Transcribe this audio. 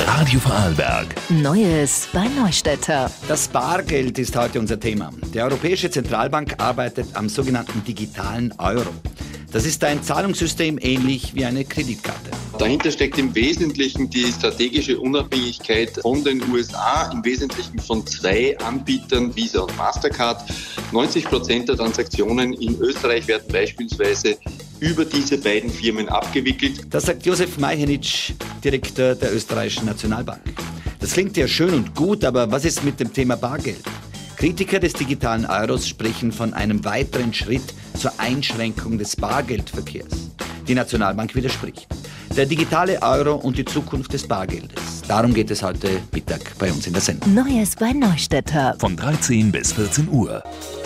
Radio Vorarlberg. Neues bei Neustädter. Das Bargeld ist heute unser Thema. Die Europäische Zentralbank arbeitet am sogenannten digitalen Euro. Das ist ein Zahlungssystem ähnlich wie eine Kreditkarte. Dahinter steckt im Wesentlichen die strategische Unabhängigkeit von den USA, im Wesentlichen von zwei Anbietern, Visa und Mastercard. 90% der Transaktionen in Österreich werden beispielsweise über diese beiden Firmen abgewickelt. Das sagt Josef Majhenic, Direktor der Österreichischen Nationalbank. Das klingt ja schön und gut, aber was ist mit dem Thema Bargeld? Kritiker des digitalen Euros sprechen von einem weiteren Schritt zur Einschränkung des Bargeldverkehrs. Die Nationalbank widerspricht. Der digitale Euro und die Zukunft des Bargeldes. Darum geht es heute Mittag bei uns in der Sendung. Neues bei Neustädter. Von 13 bis 14 Uhr.